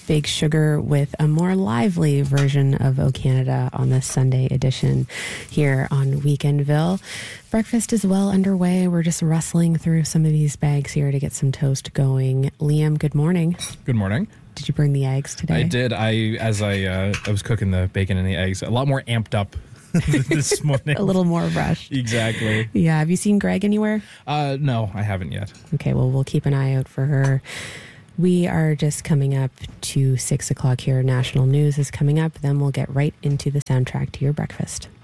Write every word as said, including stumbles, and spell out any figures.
Big Sugar with a more lively version of O Canada on this Sunday edition here on Weekendville. Breakfast is well underway. We're just rustling through some of these bags here to get some toast going. Liam, good morning. Good morning. Did you bring the eggs today? I did. I as I uh, I was cooking the bacon and the eggs, a lot more amped up this morning. A little more rushed. Exactly. Yeah. Have you seen Greg anywhere? Uh, no, I haven't yet. Okay. Well, we'll keep an eye out for her. We are just coming up to six o'clock here. National news is coming up. Then we'll get right into the soundtrack to your breakfast.